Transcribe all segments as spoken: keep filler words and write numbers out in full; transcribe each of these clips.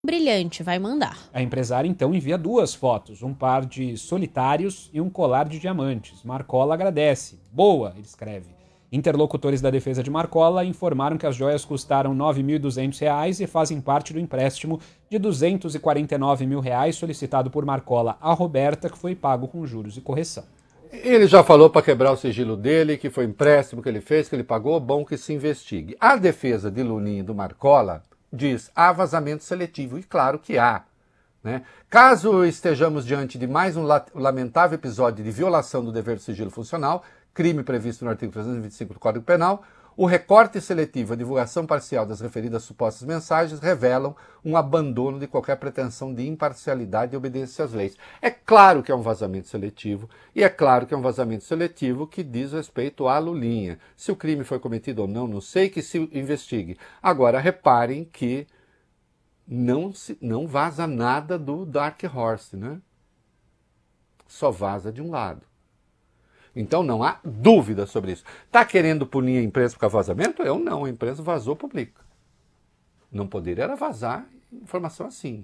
Brilhante, vai mandar. A empresária então envia duas fotos, um par de solitários e um colar de diamantes. Marcola agradece. Boa, ele escreve. Interlocutores da defesa de Marcola informaram que as joias custaram nove mil e duzentos reais e fazem parte do empréstimo de duzentos e quarenta e nove mil reais solicitado por Marcola a Roberta, que foi pago com juros e correção. Ele já falou para quebrar o sigilo dele, que foi empréstimo que ele fez, que ele pagou, bom que se investigue. A defesa de Lulinha e do Marcola diz, há vazamento seletivo, e claro que há. Né? Caso estejamos diante de mais um lamentável episódio de violação do dever de sigilo funcional, crime previsto no artigo trezentos e vinte e cinco do Código Penal, o recorte seletivo e a divulgação parcial das referidas supostas mensagens revelam um abandono de qualquer pretensão de imparcialidade e obediência às leis. É claro que é um vazamento seletivo, e é claro que é um vazamento seletivo que diz respeito à Lulinha. Se o crime foi cometido ou não, não sei, que se investigue. Agora, reparem que não, se, não vaza nada do Dark Horse, né? Só vaza de um lado. Então não há dúvida sobre isso. Está querendo punir a imprensa por causa do vazamento? Eu não, a imprensa vazou, publica. Não poderia era vazar informação assim.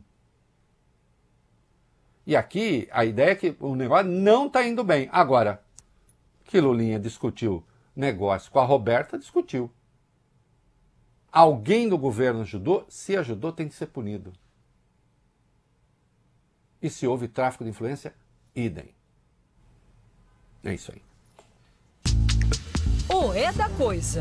E aqui a ideia é que o negócio não está indo bem. Agora, que Lulinha discutiu negócio com a Roberta, discutiu. Alguém do governo ajudou? Se ajudou, tem que ser punido. E se houve tráfico de influência, idem. É isso aí. O É da Coisa.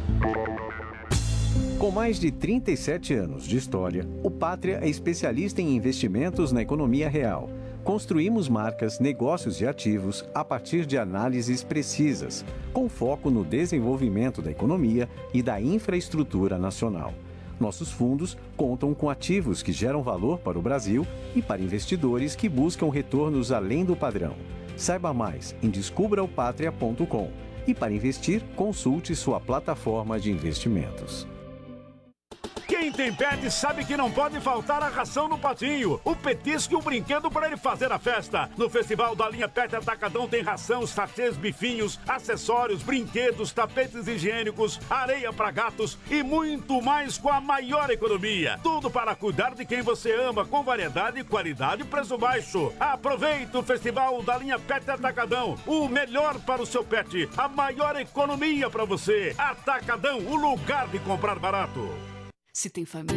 Com mais de trinta e sete anos de história, o Pátria é especialista em investimentos na economia real. Construímos marcas, negócios e ativos a partir de análises precisas, com foco no desenvolvimento da economia e da infraestrutura nacional. Nossos fundos contam com ativos que geram valor para o Brasil e para investidores que buscam retornos além do padrão. Saiba mais em descubra o patria ponto com e para investir, consulte sua plataforma de investimentos. Quem tem pet sabe que não pode faltar a ração no patinho, o petisco e o brinquedo para ele fazer a festa. No Festival da Linha Pet Atacadão tem ração, sachês, bifinhos, acessórios, brinquedos, tapetes higiênicos, areia para gatos e muito mais com a maior economia. Tudo para cuidar de quem você ama, com variedade, qualidade e preço baixo. Aproveite o Festival da Linha Pet Atacadão, o melhor para o seu pet, a maior economia para você. Atacadão, o lugar de comprar barato. Se tem família...